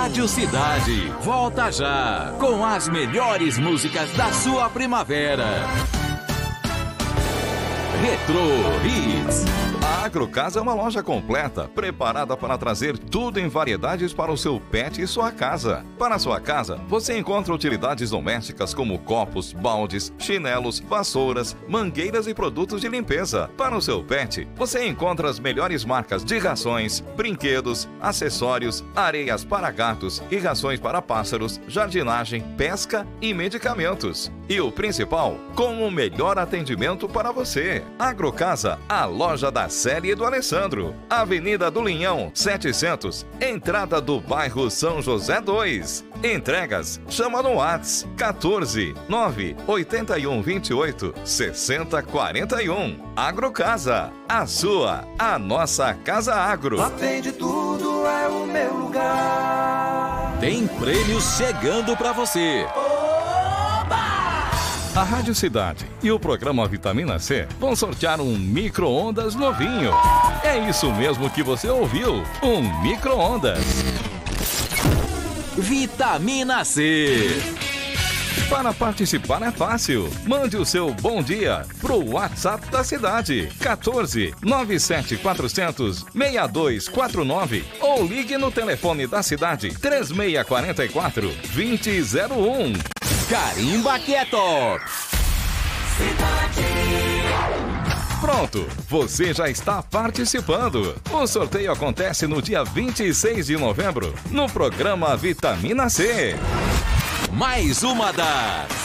Rádio Cidade, volta já com as melhores músicas da sua primavera. Retro Hits. A Agrocasa é uma loja completa, preparada para trazer tudo em variedades para o seu pet e sua casa. Para a sua casa, você encontra utilidades domésticas como copos, baldes, chinelos, vassouras, mangueiras e produtos de limpeza. Para o seu pet, você encontra as melhores marcas de rações, brinquedos, acessórios, areias para gatos e rações para pássaros, jardinagem, pesca e medicamentos. E o principal, com o melhor atendimento para você. Agrocasa, a loja da Célia e do Alessandro. Avenida do Linhão, 700, entrada do bairro São José 2. Entregas, chama no Whats 14 9 81 28 60 41. Agrocasa, a sua, a nossa Casa Agro. Lá tem de tudo, é o meu lugar. Tem prêmios chegando pra você. A Rádio Cidade e o programa Vitamina C vão sortear um micro-ondas novinho. É isso mesmo que você ouviu, um micro-ondas. Vitamina C. Para participar é fácil. Mande o seu bom dia pro WhatsApp da cidade 14 97 400 6249 ou ligue no telefone da cidade 3644 2001. Carimba que é top. Pronto, você já está participando. O sorteio acontece no dia 26 de novembro, no programa Vitamina C. Mais uma das